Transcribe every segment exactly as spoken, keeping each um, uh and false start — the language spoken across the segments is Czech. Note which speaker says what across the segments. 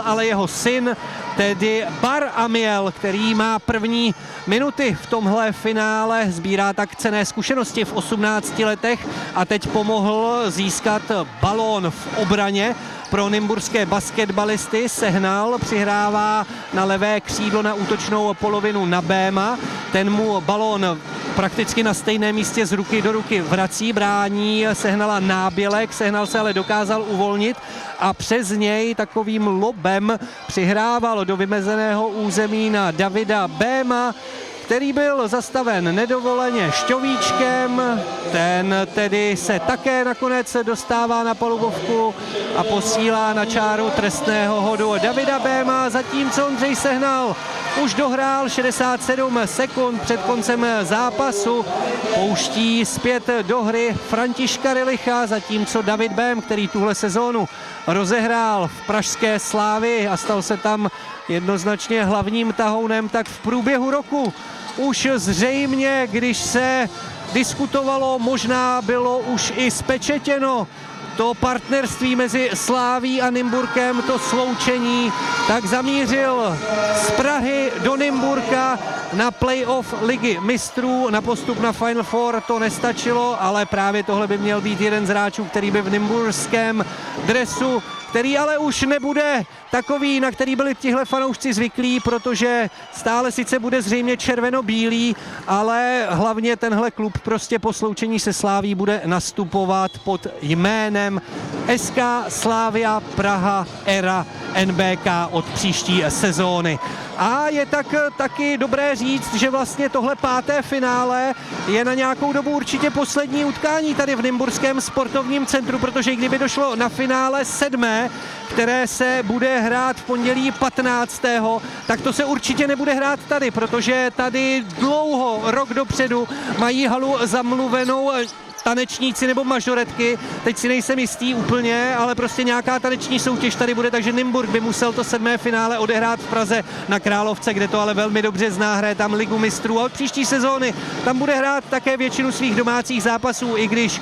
Speaker 1: ale jeho syn, tedy Bar Amiel, který má první minuty v tomhle finále, sbírá tak cenné zkušenosti v osmnácti letech a teď pomohl získat balón v obraně pro nymburské basketbalisty. Sehnal, přihrává na levé křídlo na útočnou polovinu na Béma. Ten mu balón prakticky na stejném místě z ruky do ruky vrací, brání Sehnala Nábělek, Sehnal se ale dokázal uvolnit a přes něj takovým lobem přihrával do vymezeného území na Davida Béma, který byl zastaven nedovoleně Šťovíčkem. Ten tedy se také nakonec dostává na palubovku a posílá na čáru trestného hodu Davida Béma, zatímco Ondřej Sehnal už dohrál šedesát sedm sekund před koncem zápasu. Pouští zpět do hry Františka Rilicha, zatímco David Bém, který tuhle sezónu rozehrál v pražské Slávii a stal se tam jednoznačně hlavním tahounem, tak v průběhu roku už zřejmě, když se diskutovalo, možná bylo už i spečetěno to partnerství mezi Sláví a Nymburkem, to sloučení, tak zamířil z Prahy do Nymburka na playoff Ligy mistrů. Na postup na Final Four to nestačilo, ale právě tohle by měl být jeden z hráčů, který by v nymburském dresu, který ale už nebude takový, na který byli tihle fanoušci zvyklí, protože stále sice bude zřejmě červeno-bílý, ale hlavně tenhle klub prostě po sloučení se Sláví bude nastupovat pod jménem S K Slavia Praha Era N B K od příští sezóny. A je tak taky dobré říct, že vlastně tohle páté finále je na nějakou dobu určitě poslední utkání tady v Nymburském sportovním centru, protože kdyby došlo na finále sedmé, které se bude hrát v pondělí patnáctého, tak to se určitě nebude hrát tady, protože tady dlouho, rok dopředu, mají halu zamluvenou tanečníci nebo mažoretky, teď si nejsem jistý úplně, ale prostě nějaká taneční soutěž tady bude, takže Nymburk by musel to sedmé finále odehrát v Praze na Královce, kde to ale velmi dobře zná, hraje tam Ligu mistrů a od příští sezóny tam bude hrát také většinu svých domácích zápasů, i když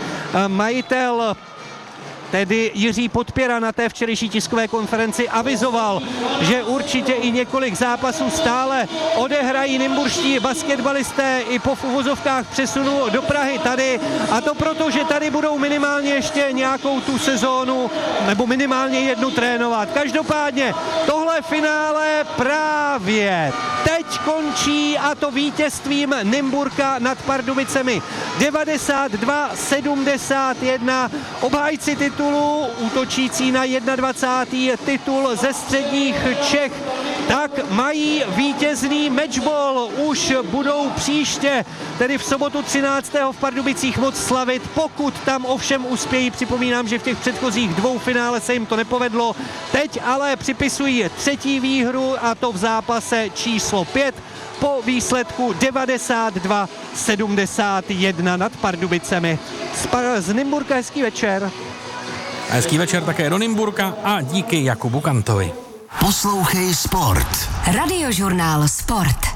Speaker 1: majitel tedy Jiří Podpěra na té včerejší tiskové konferenci avizoval, že určitě i několik zápasů stále odehrají nymburští basketbalisté i po v uvozovkách přesunu do Prahy tady, a to proto, že tady budou minimálně ještě nějakou tu sezónu nebo minimálně jednu trénovat. Každopádně tohle finále právě teď končí, a to vítězstvím Nymburka nad Pardubicemi devadesát dva sedmdesát jedna. Obhájci titulu, útočící na dvacátý první titul ze středních Čech, tak mají vítězný matchball. Už budou příště, tedy v sobotu třináctého v Pardubicích, moc slavit, pokud tam ovšem uspějí. Připomínám, že v těch předchozích dvou finále se jim to nepovedlo. Teď ale připisují třetí výhru, a to v zápase číslo pět po výsledku devadesát dva sedmdesát jedna nad Pardubicemi. Z, Par- z Nymburka hezký večer.
Speaker 2: A hezký večer také do Nymburka a díky Jakubu Kantovi.
Speaker 3: Poslouchej Sport.
Speaker 4: Radiožurnál Sport.